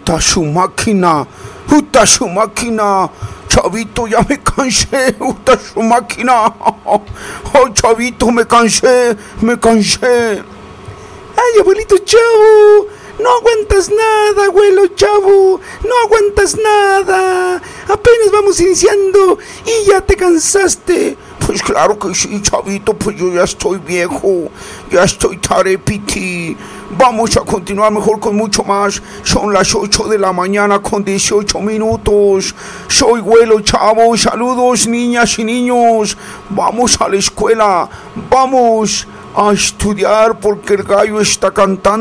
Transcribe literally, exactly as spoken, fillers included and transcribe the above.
Uta su máquina, uta su máquina. Chavito, ya me cansé, uta su máquina. Oh, chavito, me cansé, me cansé. Ay, abuelito Chavo, no aguantas nada, abuelo Chavo, no aguantas nada. Apenas vamos iniciando y ya te cansaste. Pues claro que sí, chavito, pues yo ya estoy viejo, ya estoy tarepiti. Vamos a continuar mejor con mucho más. Son las ocho de la mañana con dieciocho minutos. Soy Abuelo Chavo, saludos niñas y niños. Vamos a la escuela, vamos a estudiar porque el gallo está cantando.